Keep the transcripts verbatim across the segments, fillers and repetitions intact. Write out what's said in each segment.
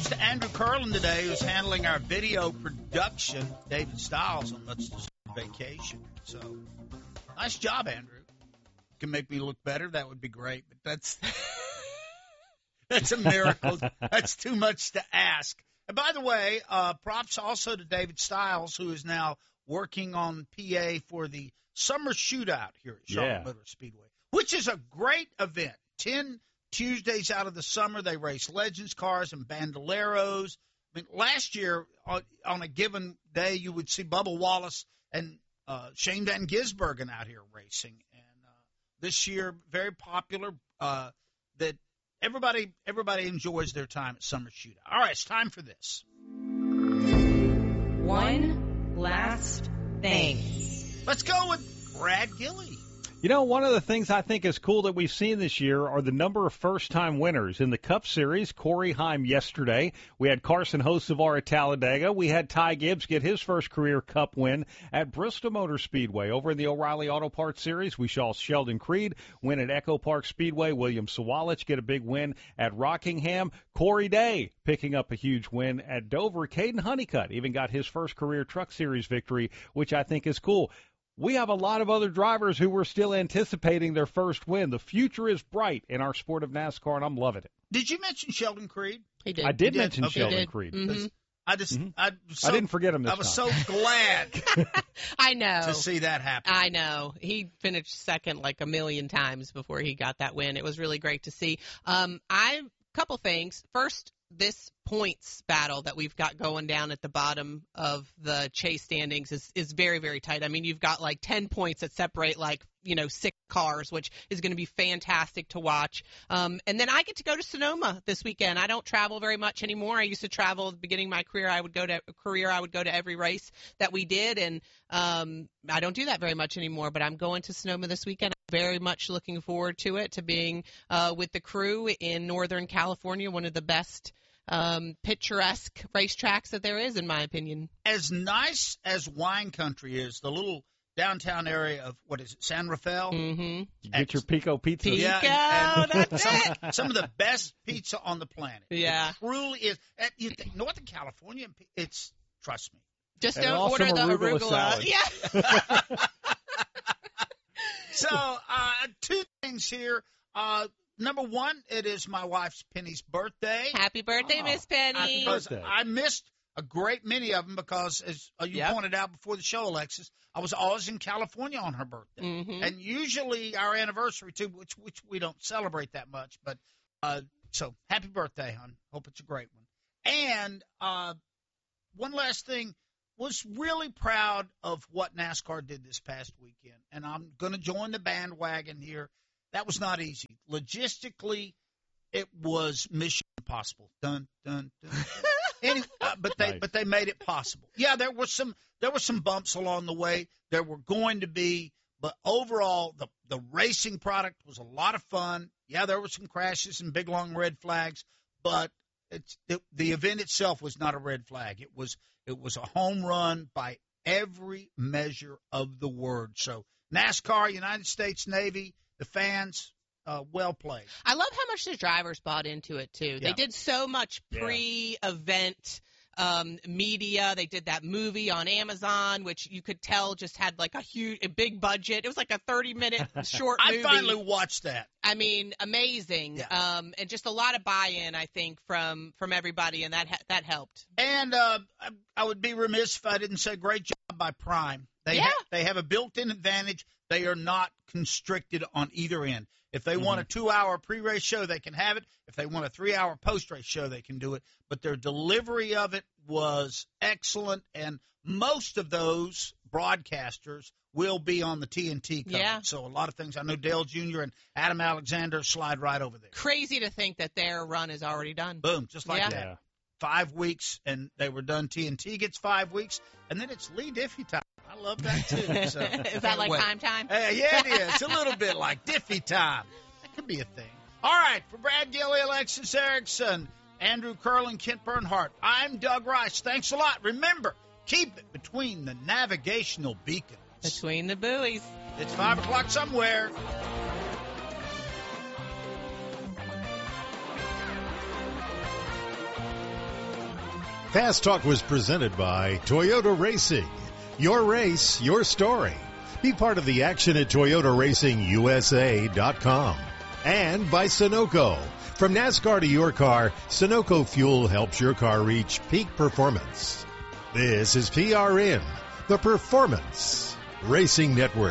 thanks to Andrew Curlin today, who's handling our video production. David Stiles on much deserved vacation. So, nice job, Andrew. Can make me look better, that would be great. But that's that's a miracle. That's too much to ask. And by the way, uh, props also to David Stiles, who is now working on P A for the Summer Shootout here at Charlotte Yeah. Motor Speedway, which is a great event. Ten Tuesdays out of the summer, they race Legends cars and Bandoleros. I mean, last year, on, on a given day, you would see Bubba Wallace and uh, Shane Van Gisbergen out here racing. And uh, this year, very popular. Uh, that everybody everybody enjoys their time at Summer Shootout. All right, it's time for this. One last thing. Let's go with Brad Gilley. You know, one of the things I think is cool that we've seen this year are the number of first-time winners. In the Cup Series, Corey Heim yesterday. We had Carson Hocevar at Talladega. We had Ty Gibbs get his first career Cup win at Bristol Motor Speedway. Over in the O'Reilly Auto Parts Series, we saw Sheldon Creed win at Echo Park Speedway. William Sawalich get a big win at Rockingham. Corey Day picking up a huge win at Dover. Caden Honeycutt even got his first career Truck Series victory, which I think is cool. We have a lot of other drivers who were still anticipating their first win. The future is bright in our sport of NASCAR, and I'm loving it. Did you mention Sheldon Creed? He did. I did did? mention Okay. Sheldon Did. Creed. Mm-hmm. I just Mhm. I, so, I didn't forget him this I was time. so glad I know. to see that happen. I know. He finished second like a million times before he got that win. It was really great to see. Um, I couple things. First, this points battle that we've got going down at the bottom of the chase standings is, is very, very tight. I mean, you've got like ten points that separate like, you know, six cars, which is going to be fantastic to watch. Um, and then I get to go to Sonoma this weekend. I don't travel very much anymore. I used to travel at the beginning of my career. I would go to career. I would go to every race that we did. And um, I don't do that very much anymore, but I'm going to Sonoma this weekend. I'm very much looking forward to it, to being uh, with the crew in Northern California, one of the best um, picturesque racetracks that there is, in my opinion. As nice as wine country is, the little downtown area of, what is it, San Rafael? Mm-hmm. You get your Pico pizza. Pico, Yeah, and- and that's some, it. some of the best pizza on the planet. Yeah. It truly is. And you think, Northern California, it's, trust me. Just And don't also order the arugula arugula. salad. Yeah. So, uh, two things here. Uh, number one, it is my wife's Penny's birthday. Happy birthday, Oh, Miss Penny. Because birthday. I missed a great many of them because, as uh, you Yep. pointed out before the show, Alexis, I was always in California on her birthday. Mhm. And usually our anniversary, too, which which we don't celebrate that much. But uh, so, happy birthday, hon. Hope it's a great one. And uh, one last thing, was really proud of what NASCAR did this past weekend. And I'm going to join the bandwagon here. That was not easy. Logistically, it was mission impossible. Dun, dun, dun, dun. Anyway, uh, but they Nice. but they made it possible. Yeah, there were some there were some bumps along the way. There were going to be, but overall, the the racing product was a lot of fun. Yeah, there were some crashes and big long red flags, but it's it, the event itself was not a red flag. It was it was a home run by every measure of the word. So NASCAR, United States Navy, the fans, uh, well played. I love how much the drivers bought into it, too. They Yeah. did so much Yeah. pre-event um, media. They did that movie on Amazon, which you could tell just had like a huge, a big budget. It was like a thirty-minute short I movie. finally watched that. I mean, amazing. Yeah. Um, and just a lot of buy-in, I think, from from everybody, and that ha- that helped. And uh, I, I would be remiss if I didn't say great job by Prime. They Yeah. ha- they have a built-in advantage. They are not constricted on either end. If they want a two-hour pre-race show, they can have it. If they want a three-hour post-race show, they can do it. But their delivery of it was excellent, and most of those broadcasters will be on the T N T coverage. Yeah. So a lot of things. I know Dale Junior and Adam Alexander slide right over there. Crazy to think that their run is already done. Boom, just like Yeah. that. Yeah. Five weeks, and they were done. T N T gets five weeks, and then it's Lee Diffie time. I love that, too. So, Is that like wait. time time? Uh, yeah, it is. It's a little bit like Diffie time. That could be a thing. All right, for Brad Gilley, Alexis Erickson, Andrew Curlin, Kent Bernhardt, I'm Doug Rice. Thanks a lot. Remember, keep it between the navigational beacons. Between the buoys. It's five o'clock somewhere. Fast Talk was presented by Toyota Racing. Your race, your story. Be part of the action at Toyota Racing U S A dot com. And by Sunoco. From NASCAR to your car, Sunoco Fuel helps your car reach peak performance. This is P R N, the Performance Racing Network.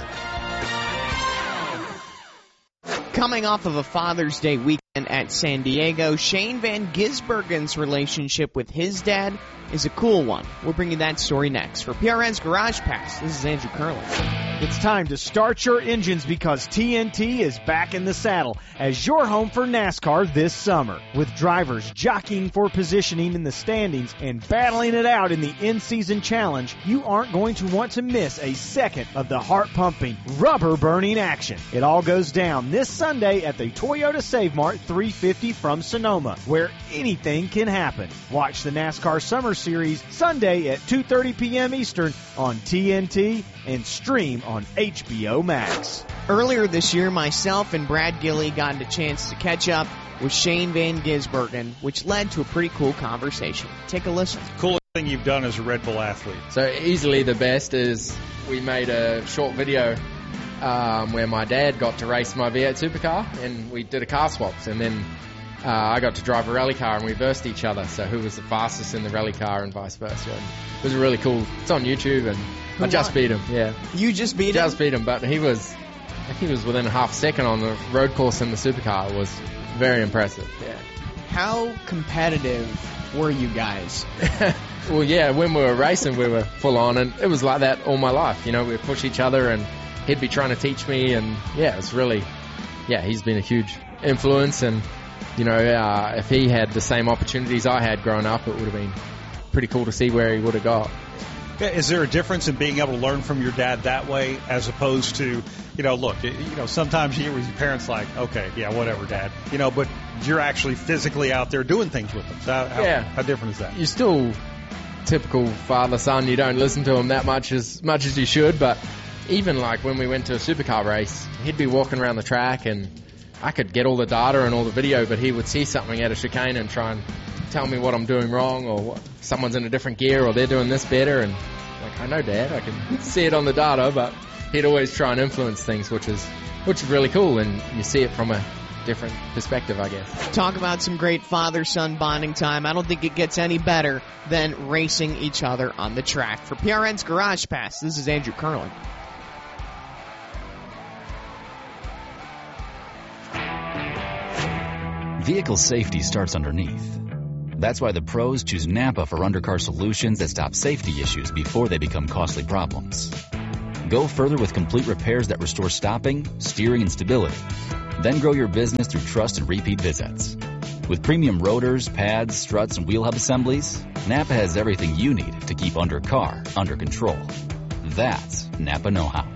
Coming off of a Father's Day weekend at San Diego, Shane Van Gisbergen's relationship with his dad is a cool one. We'll bring you that story next. For P R N's Garage Pass, this is Andrew Curley. It's time to start your engines because T N T is back in the saddle as your home for NASCAR this summer. With drivers jockeying for positioning in the standings and battling it out in the in-season challenge, you aren't going to want to miss a second of the heart-pumping, rubber-burning action. It all goes down this Sunday at the Toyota Save Mart three fifty from Sonoma, where anything can happen. Watch the NASCAR Summer Series Sunday at two thirty p.m. Eastern on T N T and stream on H B O Max. Earlier this year, myself and Brad Gilley got a chance to catch up with Shane Van Gisbergen, which led to a pretty cool conversation. Take a listen. Coolest thing you've done as a Red Bull athlete? So easily the best is we made a short video um, where my dad got to race my V eight supercar, and we did a car swaps, and then uh, I got to drive a rally car, and we versed each other, so who was the fastest in the rally car and vice versa. And it was really cool. It's on YouTube, and Who I just won? beat him. Yeah, You just beat just him? beat him, but he was he was within a half second on the road course in the supercar. It was very impressive. Yeah. How competitive were you guys? Well, yeah, when we were racing, we were full on, and it was like that all my life. You know, we would push each other, and he'd be trying to teach me, and yeah, it's really, yeah, he's been a huge influence, and you know, uh, if he had the same opportunities I had growing up, it would have been pretty cool to see where he would have got. Yeah, is there a difference in being able to learn from your dad that way as opposed to, you know, look, you know, sometimes you hear with your parents like, okay, yeah, whatever, Dad, you know, but you're actually physically out there doing things with them. So how, how, Yeah. how different is that? You're still typical father-son. You don't listen to him that much as much as you should, but even like when we went to a supercar race, he'd be walking around the track, and I could get all the data and all the video, but he would see something at a chicane and try and tell me what I'm doing wrong, or what, someone's in a different gear, or they're doing this better, and like, I know, Dad, I can see it on the data, but he'd always try and influence things, which is which is really cool, and you see it from a different perspective, I guess. Talk about some great father-son bonding time. I don't think it gets any better than racing each other on the track. For P R N's Garage Pass, this is Andrew Curley. Vehicle safety starts underneath. That's why the pros choose Napa for undercar solutions that stop safety issues before they become costly problems. Go further with complete repairs that restore stopping, steering, and stability. Then grow your business through trust and repeat visits. With premium rotors, pads, struts, and wheel hub assemblies, Napa has everything you need to keep undercar under control. That's Napa know-how.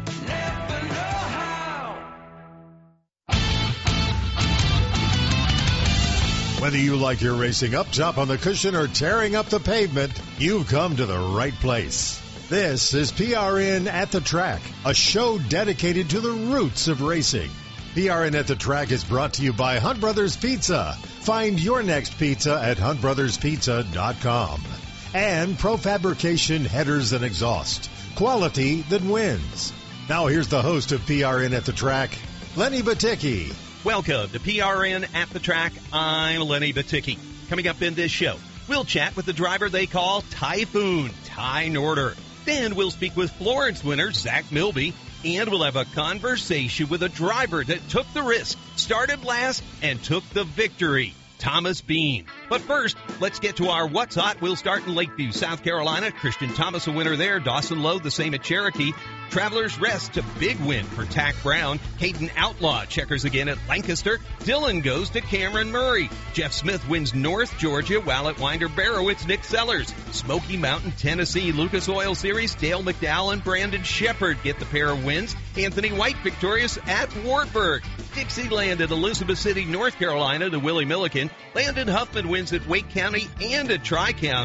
Whether you like your racing up top on the cushion or tearing up the pavement, you've come to the right place. This is P R N at the Track, a show dedicated to the roots of racing. P R N at the Track is brought to you by Hunt Brothers Pizza. Find your next pizza at hunt brothers pizza dot com. And Profabrication Headers and Exhaust. Quality that wins. Now here's the host of P R N at the Track, Lenny Baticki. Welcome to P R N at the Track. I'm Lenny Baticki. Coming up in this show, we'll chat with the driver they call Typhoon, Ty Norder. Then we'll speak with Florence winner Zach Milby, and we'll have a conversation with a driver that took the risk, started last, and took the victory, Thomas Bean. But first, let's get to our What's Hot. We'll start in Lakeview, South Carolina. Christian Thomas a winner there. Dawson Lowe the same at Cherokee. Travelers Rest, a big win for Tack Brown. Caden Outlaw checkers again at Lancaster. Dillon goes to Cameron Murray. Jeff Smith wins North Georgia, while at Winder Barrow it's Nick Sellers. Smoky Mountain, Tennessee, Lucas Oil Series, Dale McDowell and Brandon Shepard get the pair of wins. Anthony White victorious at Wartburg. Dixieland at Elizabeth City, North Carolina to Willie Milliken. Landon Huffman wins at Wake County and at Tri-County.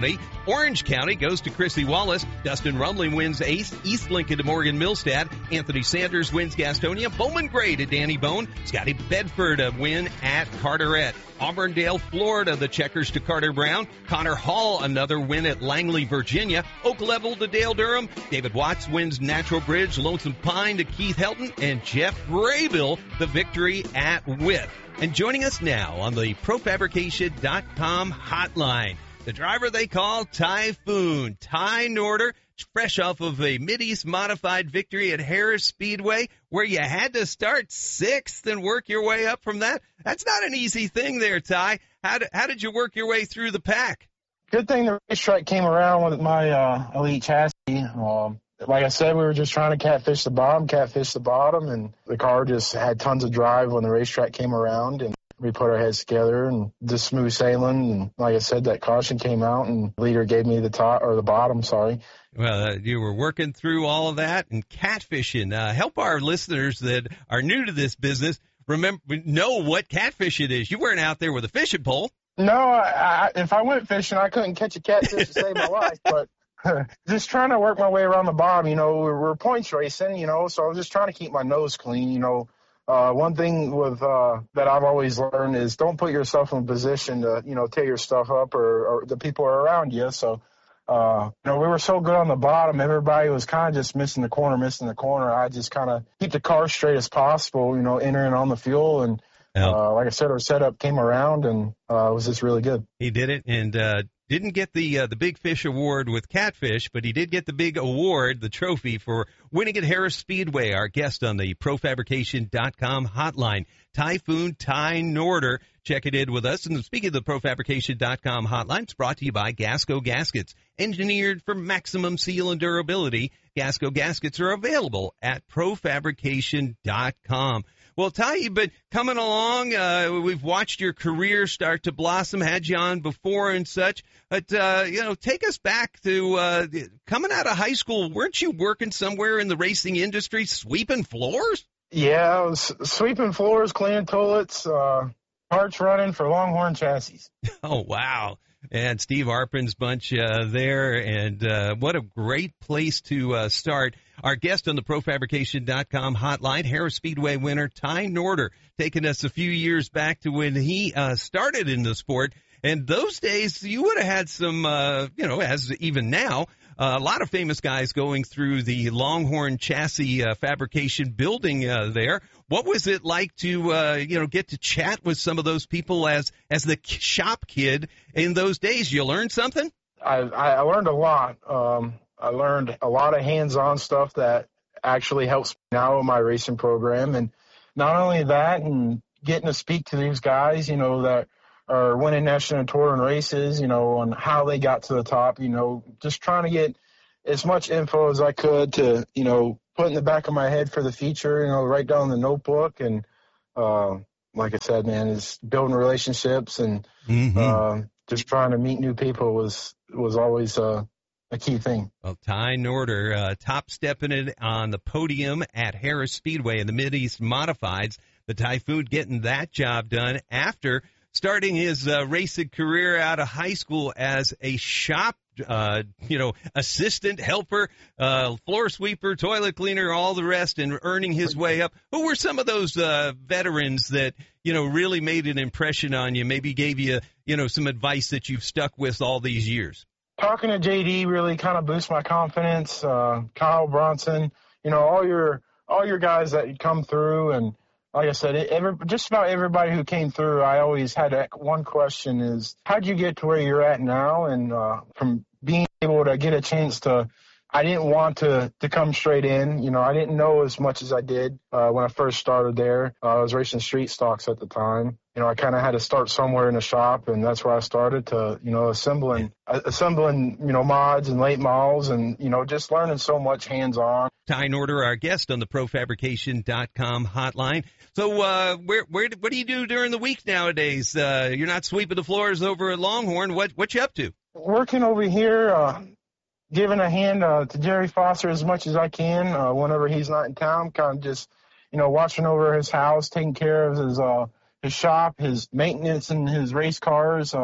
Orange County goes to Chrissy Wallace. Dustin Rumling wins Ace. East Lincoln to Morgan Milstad. Anthony Sanders wins Gastonia. Bowman Gray to Danny Bone. Scotty Bedford a win at Carteret. Auburndale, Florida, the Checkers to Carter Brown. Connor Hall, another win at Langley, Virginia. Oak Level to Dale Durham. David Watts wins Natural Bridge. Lonesome Pine to Keith Helton. And Jeff Graybill, the victory at Whit. And joining us now on the Pro Fabrication dot com hotline, the driver they call Typhoon, Ty Norder, fresh off of a Mideast modified victory at Harris Speedway, where you had to start sixth and work your way up from that. That's not an easy thing there, Ty. How did, how did you work your way through the pack? Good thing the racetrack came around with my uh, Elite chassis. Um, like I said, we were just trying to catfish the bottom, catfish the bottom, and the car just had tons of drive when the racetrack came around, and we put our heads together and just smooth sailing. And like I said, that caution came out, and the leader gave me the top or the bottom. Sorry. Well, uh, you were working through all of that and catfishing. Uh, help our listeners that are new to this business remember know what catfishing is. You weren't out there with a fishing pole. No, I, I, if I went fishing, I couldn't catch a catfish to save my life. But just trying to work my way around the bottom. You know, we're, we're points racing. You know, so I was just trying to keep my nose clean. You know. Uh, one thing with uh, that I've always learned is don't put yourself in a position to, you know, tear your stuff up or, or the people are around you. So, uh, you know, we were so good on the bottom. Everybody was kind of just missing the corner, missing the corner. I just kind of keep the car straight as possible, you know, entering on the fuel. And uh, like I said, our setup came around and uh, it was just really good. He did it and uh, didn't get the uh, the Big Fish Award with Catfish, but he did get the big award, the trophy, for winning at Harris Speedway. Our guest on the Pro Fabrication dot com hotline, Typhoon Ty Norder, checking in with us. And speaking of the Pro Fabrication dot com hotline, it's brought to you by Gasco Gaskets, engineered for maximum seal and durability. Gasco Gaskets are available at Pro Fabrication dot com. Well, Ty, you've been coming along. Uh, we've watched your career start to blossom, had you on before and such. But, uh, you know, take us back to uh, coming out of high school. Weren't you working somewhere in the racing industry, sweeping floors? Yeah, I was sweeping floors, cleaning toilets, uh, parts running for Longhorn chassis. Oh, wow. And Steve Arpin's bunch uh, there, and uh, what a great place to uh, start. Our guest on the Pro Fabrication dot com hotline, Harris Speedway winner Ty Norder, taking us a few years back to when he uh, started in the sport. And those days, you would have had some, uh, you know, as even now, uh, a lot of famous guys going through the Longhorn chassis uh, fabrication building uh, there. What was it like to, uh, you know, get to chat with some of those people as as the shop kid in those days? You learn something? I, I learned a lot. Um, I learned a lot of hands-on stuff that actually helps me now in my racing program. And not only that, and getting to speak to these guys, you know, that are winning national touring races, you know, on how they got to the top, you know, just trying to get as much info as I could to, you know, put in the back of my head for the future, you know, write down the notebook. And uh, like I said, man, is building relationships and mm-hmm. uh, just trying to meet new people was was always uh, a key thing. Well, Ty Norder, uh, top stepping it on the podium at Harris Speedway in the Mideast Modifieds. The Typhoon getting that job done after starting his uh, racing career out of high school as a shop, uh, you know, assistant, helper, uh, floor sweeper, toilet cleaner, all the rest, and earning his way up. Who were some of those uh, veterans that, you know, really made an impression on you, maybe gave you, you know, some advice that you've stuck with all these years? Talking to J D really kind of boosts my confidence. Uh, Kyle Bronson, you know, all your all your guys that come through, and like I said, it, every, just about everybody who came through, I always had a, one question is, how'd you get to where you're at now? And uh, from being able to get a chance to, I didn't want to, to come straight in. You know, I didn't know as much as I did uh, when I first started there. Uh, I was racing street stocks at the time. You know, I kind of had to start somewhere in the shop, and that's where I started to, you know, assembling, uh, assembling, you know, mods and late models and, you know, just learning so much hands-on. Ty Norder, our guest on the Pro Fabrication dot com hotline. So uh, where, where, what do you do during the week nowadays? Uh, you're not sweeping the floors over at Longhorn. What, what you up to? Working over here, uh, giving a hand uh, to Jerry Foster as much as I can uh, whenever he's not in town, kind of just, you know, watching over his house, taking care of his uh, his shop, his maintenance, and his race cars. Uh,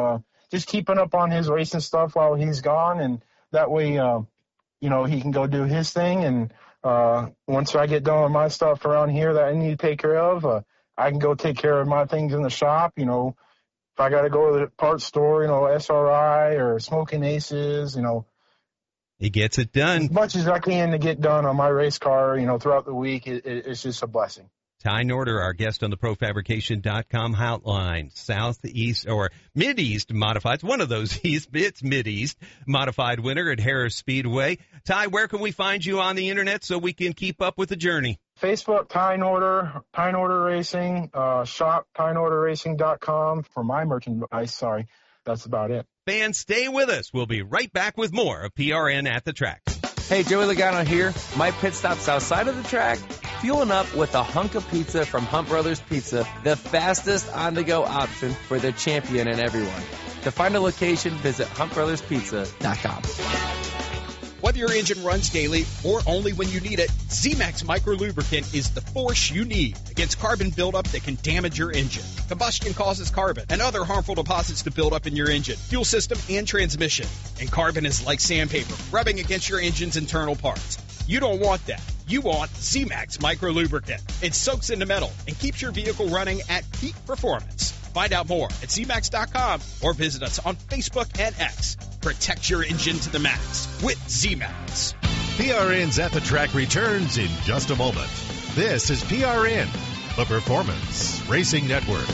just keeping up on his racing stuff while he's gone, and that way, uh, you know, he can go do his thing. And uh, once I get done with my stuff around here that I need to take care of, uh, I can go take care of my things in the shop. You know, if I got to go to the parts store, you know, S R I or Smoking Aces, you know. He gets it done. As much as I can to get done on my race car, you know, throughout the week, it, it, it's just a blessing. Ty Norder, our guest on the Pro Fabrication dot com hotline. Southeast or Mideast Modified. It's one of those East. It's Mideast Modified winner at Harris Speedway. Ty, where can we find you on the internet so we can keep up with the journey? Facebook, Ty Norder, Ty Norder Racing, uh, shop Ty Norder Racing dot com for my merchandise. Sorry, that's about it. Fans, stay with us. We'll be right back with more of P R N at the Track. Hey, Joey Logano here. My pit stop's outside of the track, fueling up with a hunk of pizza from Hunt Brothers Pizza, the fastest on-the-go option for the champion and everyone. To find a location, visit hunt brothers pizza dot com. Whether your engine runs daily or only when you need it, Z-Max Micro Lubricant is the force you need against carbon buildup that can damage your engine. Combustion causes carbon and other harmful deposits to build up in your engine, fuel system, and transmission. And carbon is like sandpaper, rubbing against your engine's internal parts. You don't want that. You want Z-Max Micro Lubricant. It soaks into metal and keeps your vehicle running at peak performance. Find out more at Z max dot com or visit us on Facebook and X. Protect your engine to the max with Z-Max. P R N's At the Track returns in just a moment. This is P R N, the Performance Racing Network.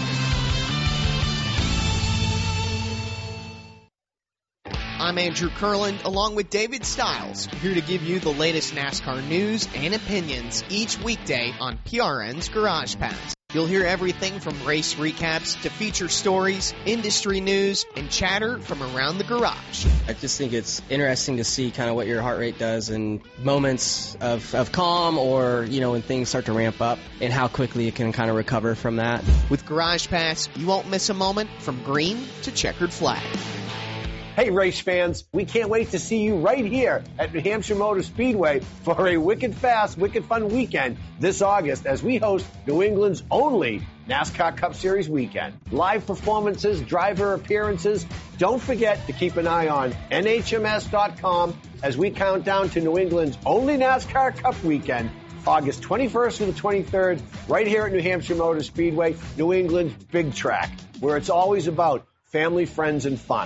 I'm Andrew Kurland, along with David Stiles, here to give you the latest NASCAR news and opinions each weekday on P R N's Garage Pass. You'll hear everything from race recaps to feature stories, industry news, and chatter from around the garage. I just think it's interesting to see kind of what your heart rate does in moments of, of calm or, you know, when things start to ramp up and how quickly it can kind of recover from that. With Garage Pass, you won't miss a moment from green to checkered flag. Hey, race fans, we can't wait to see you right here at New Hampshire Motor Speedway for a wicked fast, wicked fun weekend this August as we host New England's only NASCAR Cup Series weekend. Live performances, driver appearances. Don't forget to keep an eye on N H M S dot com as we count down to New England's only NASCAR Cup weekend, August twenty-first through the twenty-third, right here at New Hampshire Motor Speedway, New England's big track, where it's always about family, friends, and fun.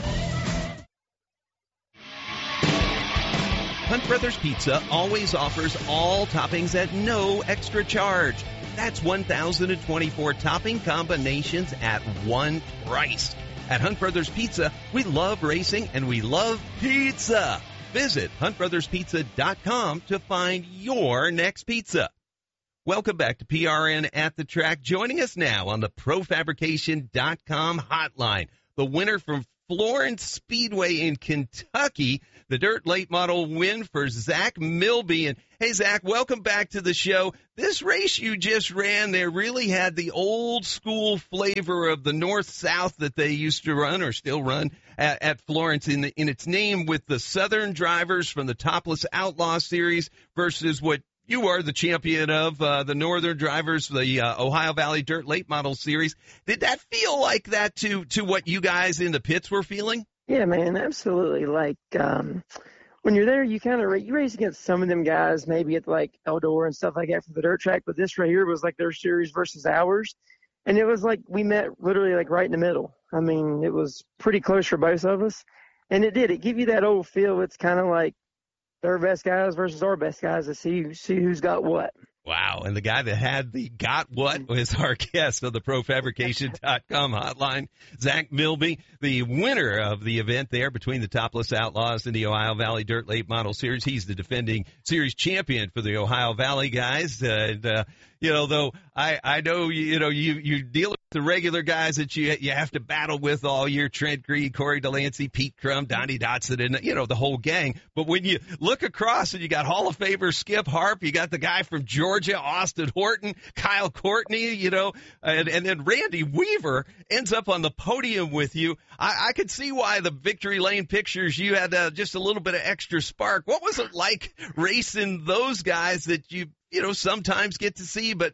Hunt Brothers Pizza always offers all toppings at no extra charge. That's one thousand twenty-four topping combinations at one price. At Hunt Brothers Pizza, we love racing and we love pizza. Visit hunt brothers pizza dot com to find your next pizza. Welcome back to P R N at the Track. Joining us now on the pro fabrication dot com hotline, the winner from Florence Speedway in Kentucky, the dirt late model win for Zach Milby. And hey, Zach, welcome back to the show. This race you just ran there really had the old school flavor of the north-south that they used to run or still run at, at Florence in, the, in its name, with the southern drivers from the Topless Outlaw Series versus what you are the champion of, uh, the northern drivers, the uh, Ohio Valley Dirt Late Model Series. Did that feel like that to to what you guys in the pits were feeling? Yeah, man, absolutely. Like, um, when you're there, you kind of you race against some of them guys, maybe at like Eldor and stuff like that for the dirt track. But this right here was like their series versus ours, and it was like we met literally like right in the middle. I mean, it was pretty close for both of us, and it did. It give you that old feel. It's kind of like their best guys versus our best guys to see see who's got what. Wow, and the guy that had the got what was our guest on the pro fabrication dot com hotline, Zach Milby, the winner of the event there between the Topless Outlaws and the Ohio Valley Dirt Late Model Series. He's the defending series champion for the Ohio Valley guys. Uh, and, uh, you know, though I, I know, you know, you, you deal with the regular guys that you you have to battle with all year, Trent Green, Corey Delancey, Pete Crum, Donnie Dotson, and, you know, the whole gang. But when you look across and you got Hall of Famer Skip Harp, you got the guy from Georgia, Austin Horton, Kyle Courtney, you know, and, and then Randy Weaver ends up on the podium with you. I, I could see why the Victory Lane pictures, you had uh, just a little bit of extra spark. What was it like racing those guys that you, you know, sometimes get to see, but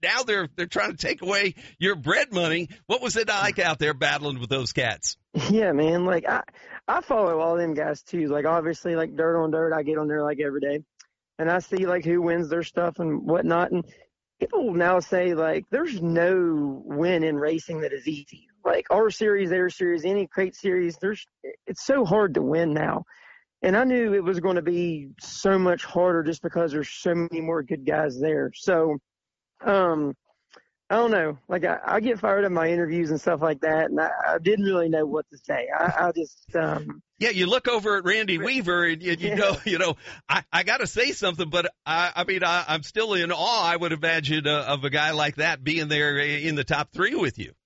now they're they're trying to take away your bread money. What was it like out there battling with those cats? Yeah, man. Like I, I follow all them guys too. Like obviously, like Dirt on Dirt, I get on there like every day, and I see like who wins their stuff and whatnot. And people now say like there's no win in racing that is easy. Like our series, their series, any crate series, there's it's so hard to win now. And I knew it was going to be so much harder just because there's so many more good guys there. So, um, I don't know. Like I, I get fired up in my interviews and stuff like that, and I, I didn't really know what to say. I, I just, um, yeah, you look over at Randy Weaver and you, you yeah. go, you know, I, I got to say something, but I, I mean, I, I'm still in awe. I would imagine uh, of a guy like that being there in the top three with you.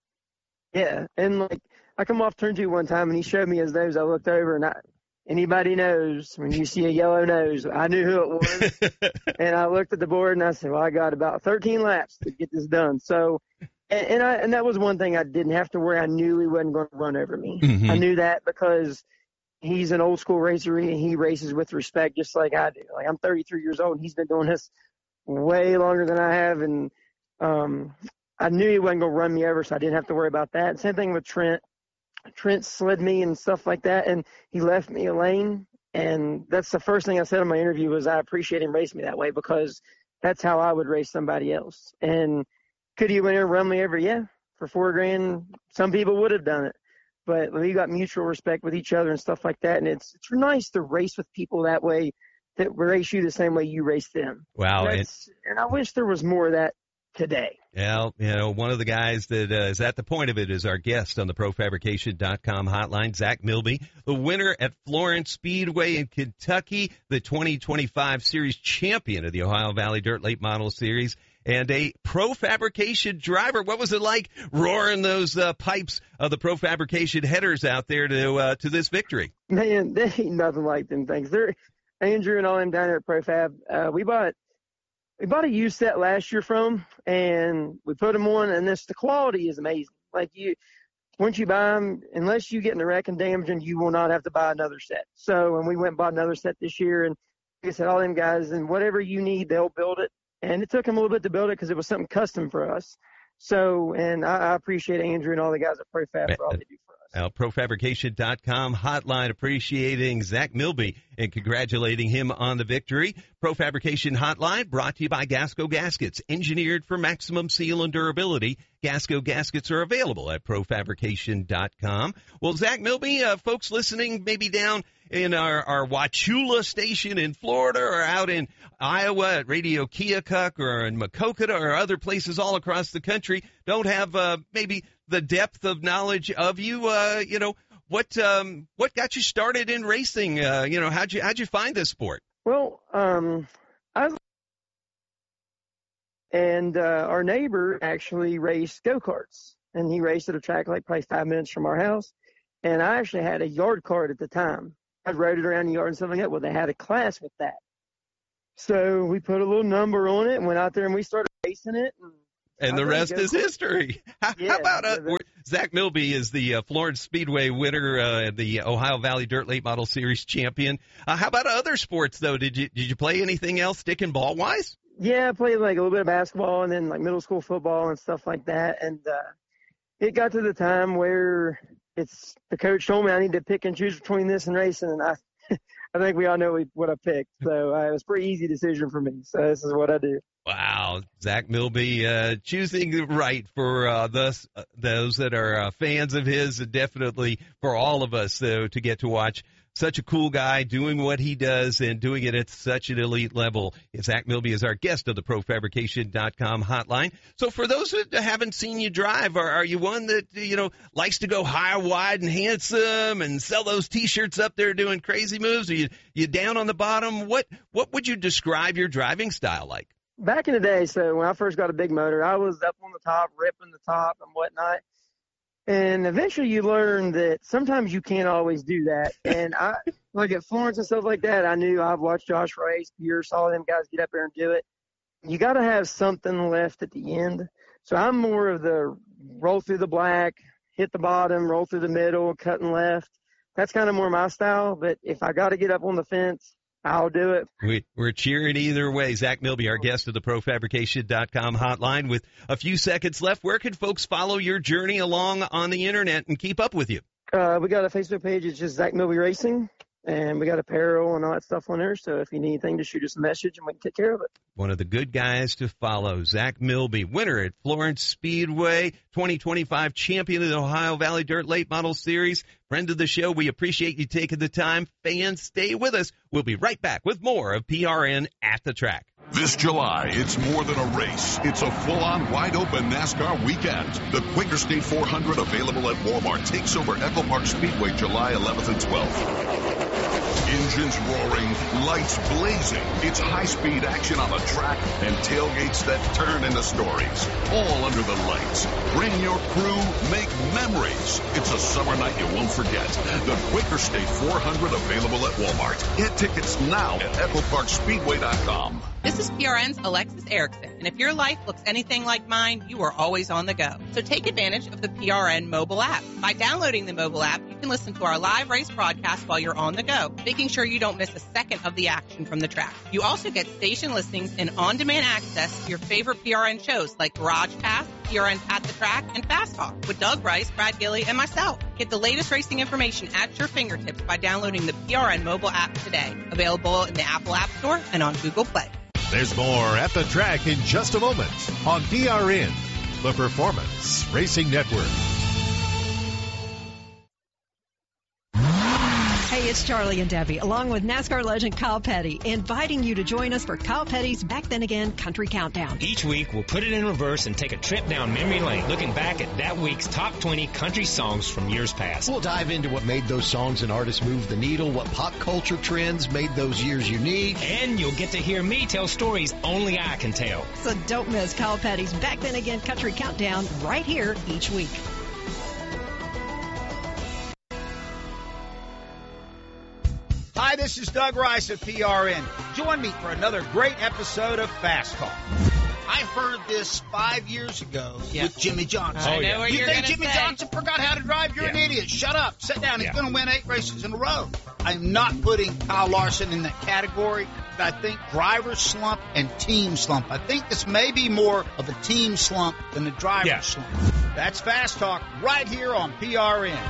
Yeah, and like I come off turn two one time, and he showed me his nose. I looked over, and I. Anybody knows when you see a yellow nose, I knew who it was. And I looked at the board and I said, well, I got about thirteen laps to get this done. So, and, and I, and that was one thing I didn't have to worry. I knew he wasn't going to run over me. Mm-hmm. I knew that because he's an old school racer and he races with respect just like I do. Like I'm thirty-three years old and he's been doing this way longer than I have. And, um, I knew he wasn't going to run me over, so I didn't have to worry about that. Same thing with Trent. Trent slid me and stuff like that, and he left me a lane. And that's the first thing I said in my interview was I appreciate him racing me that way because that's how I would race somebody else. And could he win and run me over? Yeah, for four grand, some people would have done it. But we got mutual respect with each other and stuff like that. And it's it's nice to race with people that way that race you the same way you race them. Wow. And, and I wish there was more of that today. Well, you know, one of the guys that uh, is at the point of it is our guest on the pro fabrication dot com hotline, Zach Milby, the winner at Florence Speedway in Kentucky, the twenty twenty-five series champion of the Ohio Valley Dirt Late Model Series, and a Pro Fabrication driver. What was it like roaring those uh, pipes of the Pro Fabrication headers out there to uh, to this victory? Man, they ain't nothing like them things. They're Andrew and all them down there at ProFab. Uh, we bought we bought a used set last year from, and we put them on, and this the quality is amazing. Like you, once you buy them, unless you get in a wreck and damaging, you will not have to buy another set. So, and we went and bought another set this year, and like I said, all them guys, and whatever you need, they'll build it. And it took them a little bit to build it because it was something custom for us. So, and I, I appreciate Andrew and all the guys at ProFab for all they do for us. Now, pro fabrication dot com hotline appreciating Zach Milby and congratulating him on the victory. Pro Fabrication Hotline brought to you by Gasco Gaskets, engineered for maximum seal and durability. Gasco Gaskets are available at pro fabrication dot com. Well, Zach Milby, uh, folks listening maybe down in our, our Wauchula station in Florida or out in Iowa at Radio Keokuk or in Makokata or other places all across the country don't have uh, maybe the depth of knowledge of you. Uh, you know, what um, what got you started in racing? Uh, you know, how'd you how'd you find this sport? Well, um, I and uh, our neighbor actually raced go-karts, and he raced at a track like probably five minutes from our house. And I actually had a yard cart at the time. I rode it around the yard and stuff like that. Well, they had a class with that. So we put a little number on it and went out there and we started racing it. And, and the rest is history. How, yeah, how about uh, Zach Milby is the uh, Florence Speedway winner, uh, the Ohio Valley Dirt Late Model Series champion. Uh, how about other sports, though? Did you did you play anything else, stick and ball-wise? Yeah, I played like a little bit of basketball and then like middle school football and stuff like that. And uh, it got to the time where it's the coach told me I need to pick and choose between this and racing, and I I think we all know what I picked. So uh, it was a pretty easy decision for me. So this is what I do. Wow, Zach Milby uh, choosing right for uh, those, uh, those that are uh, fans of his, and definitely for all of us uh, to get to watch such a cool guy doing what he does and doing it at such an elite level. Zach Milby is our guest of the pro fabrication dot com hotline. So for those that haven't seen you drive, are, are you one that, you know, likes to go high, wide, and handsome and sell those T-shirts up there doing crazy moves? Are you, you down on the bottom? What, what would you describe your driving style like? Back in the day, so when I first got a big motor, I was up on the top, ripping the top and whatnot. And eventually you learn that sometimes you can't always do that. And I, like at Florence and stuff like that, I knew I've watched Josh race, Pierce, all them guys get up there and do it. You got to have something left at the end. So I'm more of the roll through the black, hit the bottom, roll through the middle, cutting left. That's kind of more my style. But if I got to get up on the fence, I'll do it. We, we're cheering either way. Zach Milby, our guest of the Pro Fabrication dot com hotline. With a few seconds left, where can folks follow your journey along on the internet and keep up with you? Uh, we got a Facebook page. It's just Zach Milby Racing. And we got apparel and all that stuff on there. So if you need anything, just shoot us a message and we can take care of it. One of the good guys to follow, Zach Milby, winner at Florence Speedway, twenty twenty-five champion of the Ohio Valley Dirt Late Model Series. Friend of the show, we appreciate you taking the time. Fans, stay with us. We'll be right back with more of P R N at the Track. This July, it's more than a race. It's a full-on, wide-open NASCAR weekend. The Quaker State four hundred, available at Walmart, takes over Echo Park Speedway July eleventh and twelfth. Engines roaring, lights blazing. It's high-speed action on the track and tailgates that turn into stories. All under the lights. Bring your crew, make memories. It's a summer night you won't forget. The Quaker State four hundred, available at Walmart. Get tickets now at echo park speedway dot com. This is P R N's Alexis Erickson, and if your life looks anything like mine, you are always on the go. So take advantage of the P R N mobile app. By downloading the mobile app, you can listen to our live race broadcast while you're on the go, making sure you don't miss a second of the action from the track. You also get station listings and on-demand access to your favorite P R N shows like Garage Pass, P R N At the Track, and Fast Talk with Doug Rice, Brad Gilly, and myself. Get the latest racing information at your fingertips by downloading the P R N mobile app today. Available in the Apple App Store and on Google Play. There's more At the Track in just a moment on P R N, the Performance Racing Network. Hey, it's Charlie and Debbie, along with NASCAR legend Kyle Petty, inviting you to join us for Kyle Petty's Back Then Again Country Countdown. Each week, we'll put it in reverse and take a trip down memory lane, looking back at that week's top twenty country songs from years past. We'll dive into what made those songs and artists move the needle, what pop culture trends made those years unique. And you'll get to hear me tell stories only I can tell. So don't miss Kyle Petty's Back Then Again Country Countdown right here each week. Hi, this is Doug Rice at P R N. Join me for another great episode of Fast Talk. I heard this five years ago yeah. with Jimmy Johnson. I know yeah. what you you're think gonna Jimmy say. Johnson forgot how to drive? You're yeah. an idiot. Shut up. Sit down. He's yeah. going to win eight races in a row. I'm not putting Kyle Larson in that category. I think driver slump and team slump. I think this may be more of a team slump than a driver yeah. slump. That's Fast Talk right here on P R N.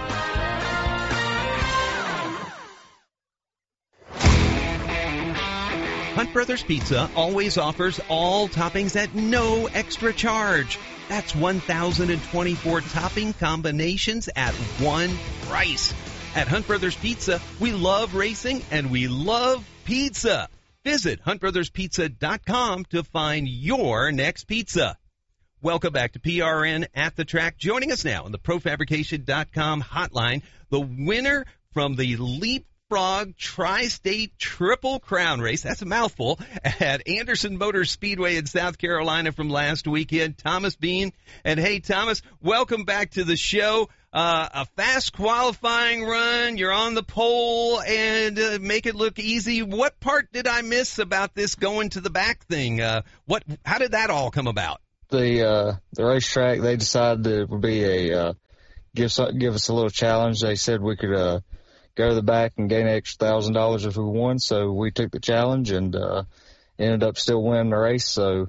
Hunt Brothers Pizza always offers all toppings at no extra charge. That's one thousand twenty-four topping combinations at one price. At Hunt Brothers Pizza, we love racing and we love pizza. Visit hunt brothers pizza dot com to find your next pizza. Welcome back to P R N at the Track. Joining us now on the pro fabrication dot com hotline, the winner from the Leap Frog Tri-State Triple Crown race. That's a mouthful. At Anderson Motor Speedway in South Carolina from last weekend, Thomas Bean. And hey, Thomas, welcome back to the show. Uh, a fast qualifying run. You're on the pole and uh, make it look easy. What part did I miss about this going to the back thing? Uh, what? How did that all come about? The uh, the racetrack, they decided that it would be a uh, give give us a little challenge. They said we could uh, go to the back and gain an extra thousand dollars if we won. So we took the challenge and uh, ended up still winning the race. So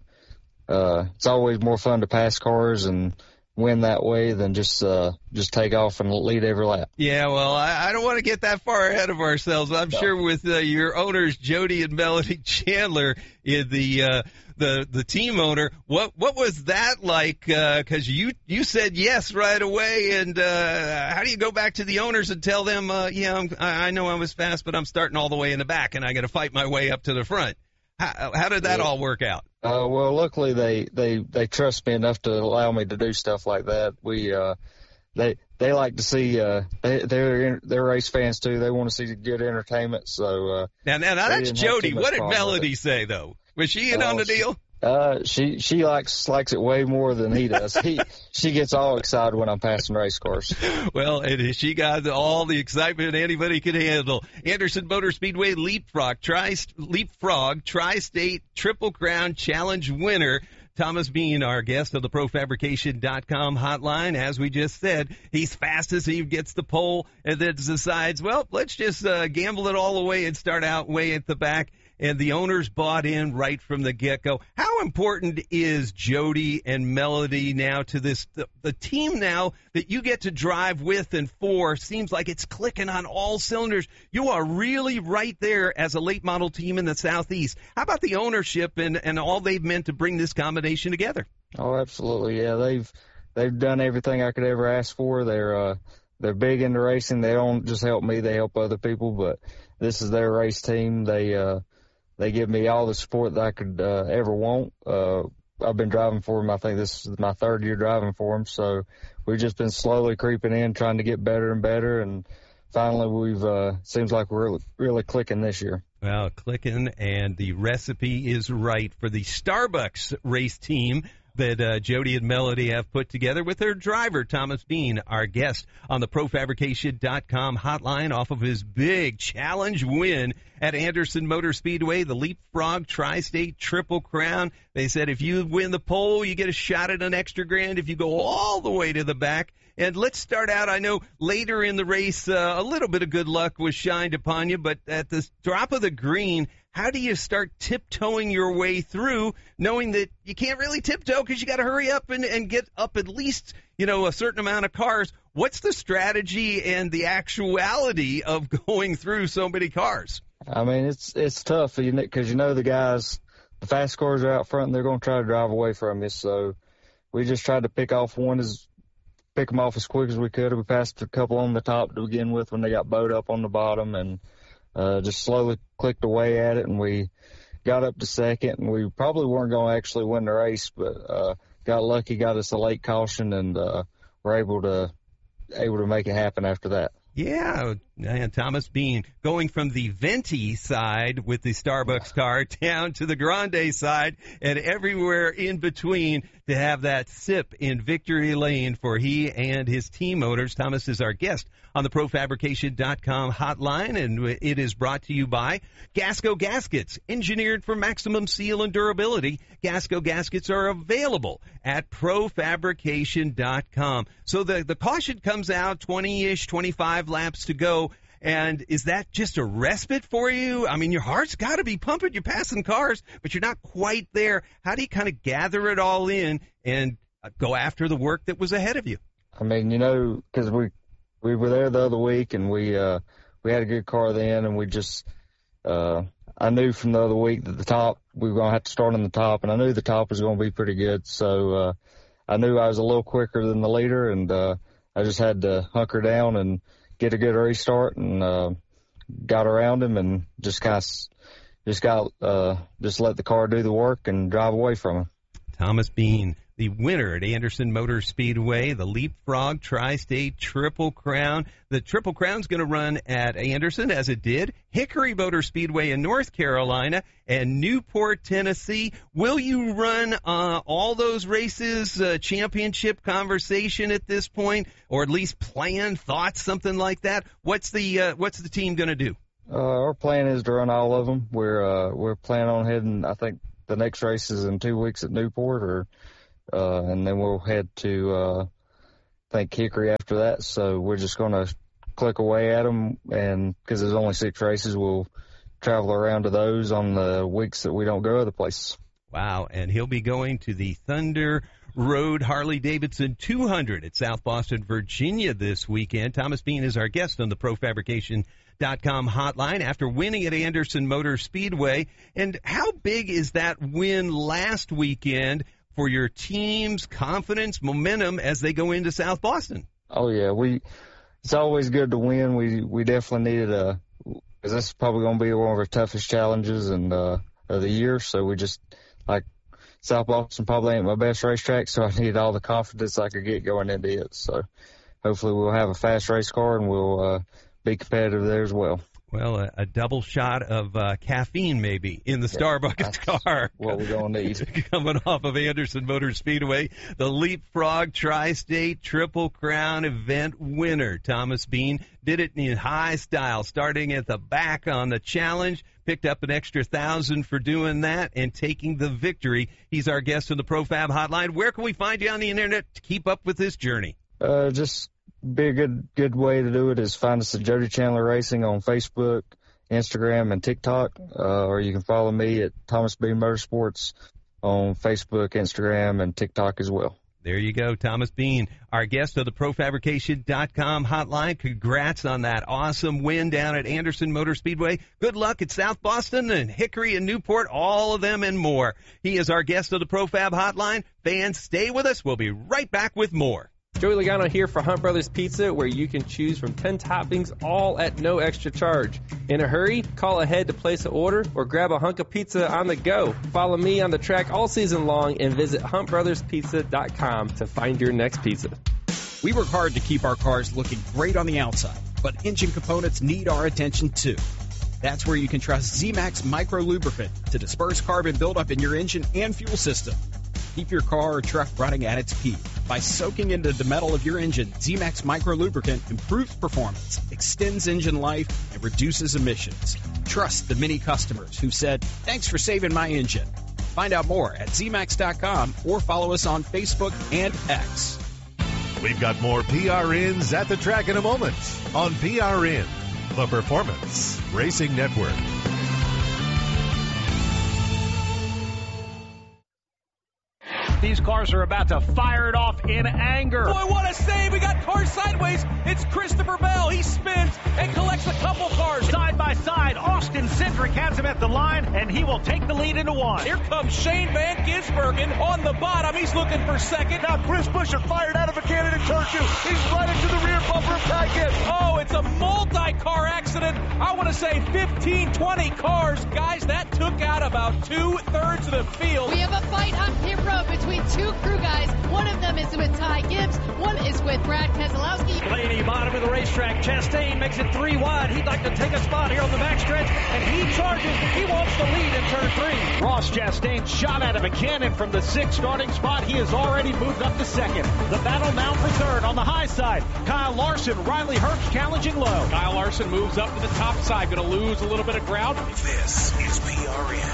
uh, it's always more fun to pass cars and win that way than just uh, just take off and lead every lap. Yeah, well, I, I don't want to get that far ahead of ourselves. I'm no. sure with uh, your owners, Jody and Melody Chandler, in the uh, the the team owner, what what was that like? Because uh, you you said yes right away, and uh, how do you go back to the owners and tell them, uh, yeah, I'm, I know I was fast, but I'm starting all the way in the back, and I got to fight my way up to the front? How, how did that yeah. all work out? Uh, well, luckily they, they, they trust me enough to allow me to do stuff like that. We, uh, they, they like to see, uh, they, they're, they're race fans too. They want to see good entertainment. So, uh, now, now, now that's Jody. What did Melody say though? Was she in uh, on the deal? Uh, she, she likes, likes it way more than he does. He, she gets all excited when I'm passing race cars. Well, and she got all the excitement anybody could handle. Anderson Motor Speedway Leapfrog, tri, Leapfrog Tri-State Triple Crown Challenge winner, Thomas Bean, our guest of the Pro Fabrication dot com hotline. As we just said, he's fast as he gets the pole and then decides, well, let's just uh, gamble it all away and start out way at the back. And the owners bought in right from the get-go. How important is Jody and Melody now to this? The, the team now that you get to drive with and for seems like it's clicking on all cylinders. You are really right there as a late model team in the Southeast. How about the ownership and, and all they've meant to bring this combination together? Oh, absolutely. Yeah, they've they've done everything I could ever ask for. They're uh, they're big into racing. They don't just help me; they help other people. But this is their race team. They uh, They give me all the support that I could uh, ever want. Uh, I've been driving for them. I think this is my third year driving for them. So we've just been slowly creeping in, trying to get better and better. And finally, we've uh, seems like we're really, really clicking this year. Well, clicking, and the recipe is right for the Starbucks race team that uh, Jody and Melody have put together with their driver, Thomas Bean, our guest on the Pro Fabrication dot com hotline off of his big challenge win at Anderson Motor Speedway, the Leapfrog Tri-State Triple Crown. They said if you win the pole, you get a shot at an extra grand if you go all the way to the back. And let's start out, I know later in the race, uh, a little bit of good luck was shined upon you, but at the drop of the green, how do you start tiptoeing your way through, knowing that you can't really tiptoe because you got to hurry up and, and get up at least, you know, a certain amount of cars? What's the strategy and the actuality of going through so many cars? I mean, it's it's tough because you know the guys, the fast cars are out front and they're going to try to drive away from you. So we just tried to pick off one as pick them off as quick as we could. We passed a couple on the top to begin with when they got bowed up on the bottom, and uh, just slowly clicked away at it. And we got up to second, and we probably weren't going to actually win the race, but uh, got lucky, got us a late caution, and uh, were able to able to make it happen after that. Yeah, and Thomas Bean going from the venti side with the Starbucks car down to the Grande side and everywhere in between to have that sip in victory lane for he and his team owners. Thomas is our guest on the Pro Fabrication dot com hotline, and it is brought to you by Gasco Gaskets, engineered for maximum seal and durability. Gasco Gaskets are available at Pro Fabrication dot com. So the, the caution comes out, twenty-ish, twenty-five laps to go. And is that just a respite for you? I mean, your heart's got to be pumping. You're passing cars, but you're not quite there. How do you kind of gather it all in and go after the work that was ahead of you? I mean, you know, because we we were there the other week, and we uh, we had a good car then, and we just uh, I knew from the other week that the top, we were going to have to start on the top, and I knew the top was going to be pretty good. So uh, I knew I was a little quicker than the leader, and uh, I just had to hunker down and get a good restart, and uh, got around him and just kind of just got uh, just let the car do the work and drive away from him. Thomas Bean, the winner at Anderson Motor Speedway, the Leapfrog Tri-State Triple Crown. The Triple Crown's going to run at Anderson, as it did, Hickory Motor Speedway in North Carolina, and Newport, Tennessee. Will you run uh, all those races, uh, championship conversation at this point, or at least plan, thoughts, something like that? What's the uh, what's the team going to do? Uh, our plan is to run all of them. We're uh, we're planning on heading, I think the next race is in two weeks at Newport, or uh, and then we'll head to uh, I think Hickory after that. So we're just going to click away at them, and because there's only six races, we'll travel around to those on the weeks that we don't go other places. Wow, and he'll be going to the Thunder Road Harley-Davidson two hundred at South Boston, Virginia this weekend. Thomas Bean is our guest on the Pro Fabrication dot com hotline after winning at Anderson Motor Speedway. And how big is that win last weekend for your team's confidence, momentum as they go into South Boston? Oh, yeah. we It's always good to win. We we definitely needed a – because this is probably going to be one of our toughest challenges and uh, of the year. So we just – like South Boston probably ain't my best racetrack, so I needed all the confidence I could get going into it. So hopefully we'll have a fast race car, and we'll uh, – be competitive there as well. Well, a, a double shot of uh, caffeine maybe in the Starbucks car. What we're going to need. Coming off of Anderson Motor Speedway, the Leapfrog Tri-State Triple Crown event winner, Thomas Bean, did it in high style, starting at the back on the challenge, picked up an extra thousand for doing that and taking the victory. He's our guest on the ProFab Hotline. Where can we find you on the internet to keep up with this journey? Uh, just be a good good way to do it is find us at Jody Chandler Racing on Facebook, Instagram, and TikTok, uh, or you can follow me at Thomas Bean Motorsports on Facebook, Instagram, and TikTok as well. There you go, Thomas Bean, our guest of the Pro Fabrication dot com hotline. Congrats on that awesome win down at Anderson Motor Speedway. Good luck at South Boston and Hickory and Newport, all of them and more. He is our guest of the ProFab Hotline. Fans, stay with us. We'll be right back with more. Joey Logano here for Hunt Brothers Pizza, where you can choose from ten toppings, all at no extra charge. In a hurry? Call ahead to place an order or grab a hunk of pizza on the go. Follow me on the track all season long and visit Hunt Brothers Pizza dot com to find your next pizza. We work hard to keep our cars looking great on the outside, but engine components need our attention too. That's where you can trust Z-Max Micro Lubricant to disperse carbon buildup in your engine and fuel system. Keep your car or truck running at its peak. By soaking into the metal of your engine, Z-Max Micro Lubricant improves performance, extends engine life, and reduces emissions. Trust the many customers who said, "Thanks for saving my engine." Find out more at Z max dot com or follow us on Facebook and X. We've got more P R Ns at the track in a moment on P R N, the Performance Racing Network. These cars are about to fire it off in anger. Boy, what a save. We got cars sideways. It's Christopher Bell. He spins and collects a couple cars. Side by side, Austin Cindric has him at the line, and he will take the lead into one. Here comes Shane Van Gisbergen on the bottom. He's looking for second. Now Chris Buescher fired out of a cannon in turn two. He's right into the rear bumper of Ty Gibbs. Oh, it's a multi-car accident. I want to say fifteen, twenty cars. Guys, that took out about two-thirds of the field. We have a fight on pit road between two crew guys. One of them is with Ty Gibbs. One is with Brad Keselowski. Blaney, bottom of the racetrack. Chastain makes it three wide. He'd like to take a spot here on the backstretch, and he charges. He wants the lead in turn three. Ross Chastain shot out of a cannon from the sixth starting spot. He has already moved up to second. The battle now for third on the high side. Kyle Larson, Riley Herbst challenging low. Kyle Larson moves up to the top side. Going to lose a little bit of ground. This is P R N.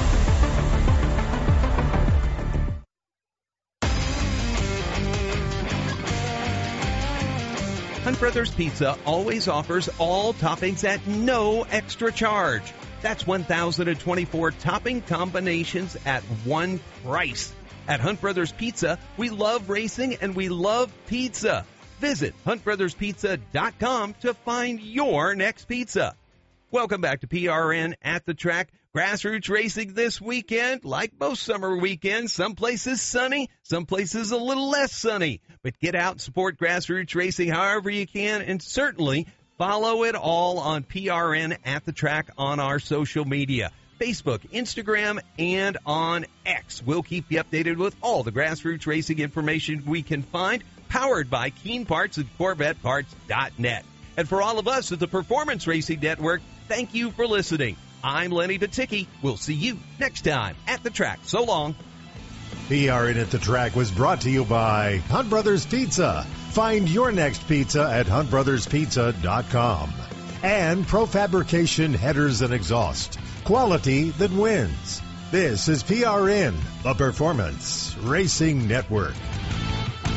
Hunt Brothers Pizza always offers all toppings at no extra charge. That's one thousand twenty-four topping combinations at one price. At Hunt Brothers Pizza, we love racing and we love pizza. Visit Hunt Brothers Pizza dot com to find your next pizza. Welcome back to P R N at the Track. Grassroots racing this weekend, like most summer weekends, some places sunny, some places a little less sunny. But get out and support grassroots racing however you can, and certainly follow it all on P R N at the Track on our social media, Facebook, Instagram, and on X. We'll keep you updated with all the grassroots racing information we can find, powered by Keen Parts and Corvette Parts dot net. And for all of us at the Performance Racing Network, thank you for listening. I'm Lenny Baticki. We'll see you next time at the track. So long. P R N at the Track was brought to you by Hunt Brothers Pizza. Find your next pizza at Hunt Brothers Pizza dot com. And Pro Fabrication Headers and Exhaust. Quality that wins. This is P R N, the Performance Racing Network.